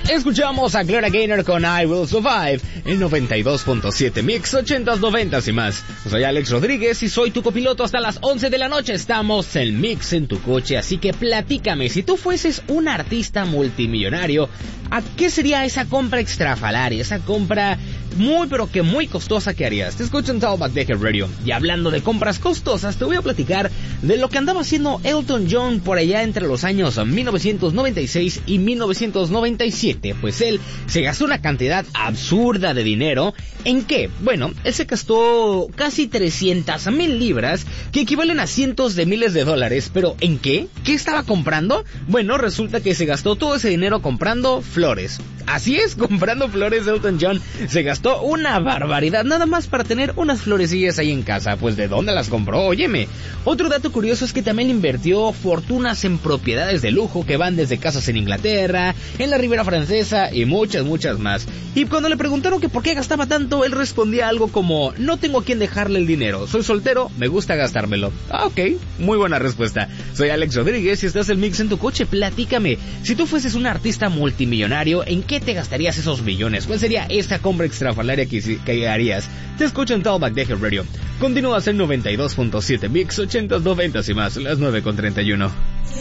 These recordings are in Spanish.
Escuchamos a Gloria Gaynor con I Will Survive, el 92.7 Mix, 80s, 90s y más. Soy Alex Rodríguez y soy tu copiloto hasta las 11 de la noche. Estamos en Mix en tu coche, así que platícame, si tú fueses un artista multimillonario, ¿a qué sería esa compra extrafalaria, esa compra muy pero que muy costosa que harías? Te escucho en Talkback de Radio. Y hablando de compras costosas, te voy a platicar de lo que andaba haciendo Elton John por allá entre los años 1996 y 1997. Pues él se gastó una cantidad absurda de dinero. ¿En qué? Bueno, él se gastó casi 300,000 libras, que equivalen a cientos de miles de dólares. ¿Pero en qué? ¿Qué estaba comprando? Bueno, resulta que se gastó todo ese dinero comprando flores. Así es, comprando flores. Elton John se gastó una barbaridad nada más para tener unas florecillas ahí en casa. Pues ¿de dónde las compró? Óyeme. Otro dato curioso es que también invirtió fortunas en propiedades de lujo que van desde casas en Inglaterra, en la Riviera Francesa y muchas más. Y cuando le preguntaron que por qué gastaba tanto, él respondía algo como: no tengo a quién dejarle el dinero, soy soltero, me gusta gastármelo. Ok, muy buena respuesta. Soy Alex Rodríguez y estás en Mix en tu coche. Platícame, si tú fueses un artista multimillonario, ¿en qué te gastarías esos millones? ¿Cuál sería esa compra extrafalaria que harías? Te escucho en Talkback de Radio. Continúas en 92.7 Mix, 80s, 90s y más, las 9:31.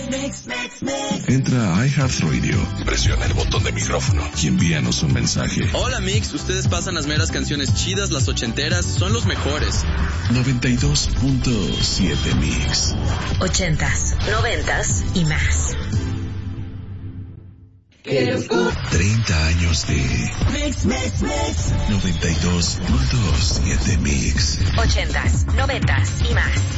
Entra a iHeartRadio, presiona el botón de micrófono y envíanos un mensaje. Hola Mix, ustedes pasan las meras canciones chidas, las ochenteras, son los mejores. 92.7 Mix. 80s, 90s y más. 30 años de Mix. 92.7 Mix. 80s, 90s y más.